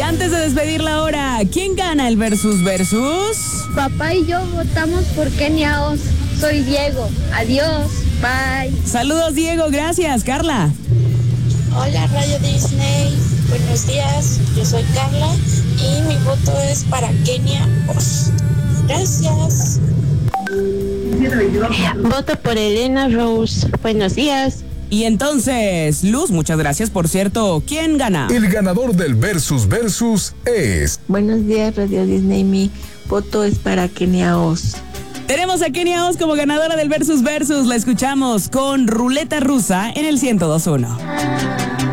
antes de despedir la hora, ¿quién gana el versus versus? Papá y yo votamos por Kenia Os. Soy Diego. Adiós. Bye. Saludos, Diego. Gracias, Carla. Hola, Radio Disney. Buenos días. Yo soy Carla y mi voto es para Kenia Os. Gracias. Voto por Elena Rose. Buenos días. Y entonces, Luz, muchas gracias. Por cierto, ¿quién gana? El ganador del versus versus es... Buenos días, Radio Disney. Mi voto es para Kenia Os. Tenemos a Kenia Os como ganadora del versus versus. La escuchamos con Ruleta Rusa en el 102.1.